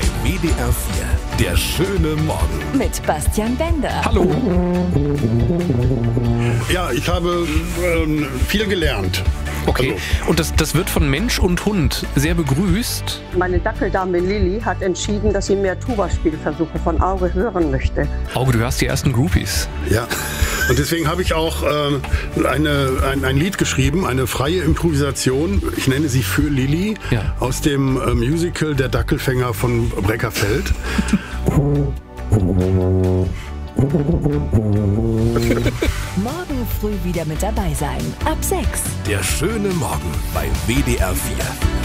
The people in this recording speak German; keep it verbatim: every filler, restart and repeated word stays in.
W D R vier. Der schöne Morgen. Mit Bastian Bender. Hallo. Ja, ich habe ähm, viel gelernt. Okay, Also, und das, das wird von Mensch und Hund sehr begrüßt. Meine Dackeldame Lilly hat entschieden, dass sie mehr Tuba-Spielversuche von Auge hören möchte. Auge, du hast die ersten Groupies. ja. Und deswegen habe ich auch ähm, eine, ein, ein Lied geschrieben, eine freie Improvisation. Ich nenne sie Für Lilly, Ja. aus dem äh, Musical Der Dackelfänger von Breckerfeld. Morgen früh wieder mit dabei sein. Ab sechs. Der schöne Morgen bei W D R vier.